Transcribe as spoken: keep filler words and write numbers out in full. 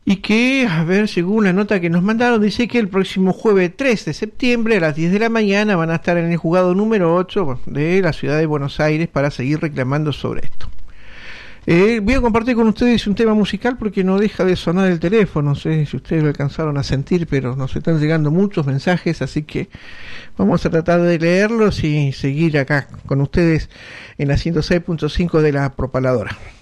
y que, a ver, según una nota que nos mandaron, dice que el próximo jueves tres de septiembre a las diez de la mañana van a estar en el juzgado número ocho de la ciudad de Buenos Aires para seguir reclamando sobre esto. Eh, voy a compartir con ustedes un tema musical porque no deja de sonar el teléfono. No sé si ustedes lo alcanzaron a sentir, pero nos están llegando muchos mensajes, así que vamos a tratar de leerlos y seguir acá con ustedes en la ciento seis punto cinco de la Propaladora.